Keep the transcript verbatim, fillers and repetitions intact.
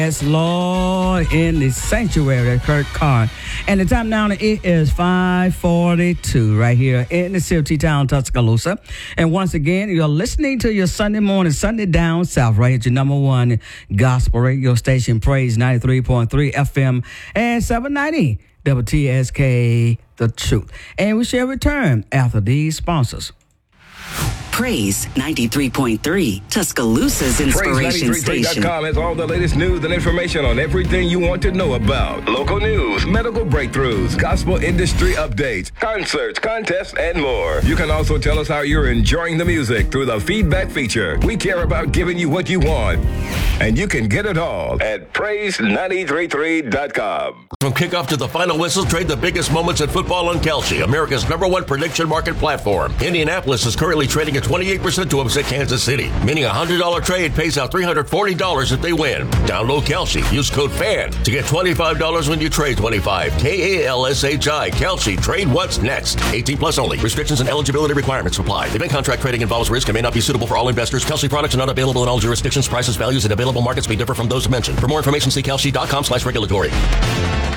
Yes, Lord, in the sanctuary at Kirk Carr. And the time now it is five forty-two right here in the city town, Tuscaloosa. And once again, you're listening to your Sunday morning, Sunday Down South, right at your number one gospel radio station, Praise ninety-three point three F M and seven ninety W T S K, The Truth. And we shall return after these sponsors. Praise ninety-three point three, Tuscaloosa's inspiration Praise ninety-three station. dot com has all the latest news and information on everything you want to know about. Local news, medical breakthroughs, gospel industry updates, concerts, contests, and more. You can also tell us how you're enjoying the music through the feedback feature. We care about giving you what you want, and you can get it all at praise ninety-three point three dot com. From kickoff to the final whistle, trade the biggest moments in football on Kalshi, America's number one prediction market platform. Indianapolis is currently trading at twenty-eight percent to upset Kansas City, meaning a one hundred dollars trade pays out three hundred forty dollars if they win. Download Kalshi. Use code FAN to get twenty-five dollars when you trade twenty-five dollars. K A L S H I. Kalshi. Trade what's next. eighteen plus only. Restrictions and eligibility requirements apply. Event contract trading involves risk and may not be suitable for all investors. Kalshi products are not available in all jurisdictions. Prices, values, and available markets may differ from those mentioned. For more information, see kalshi dot com slash regulatory.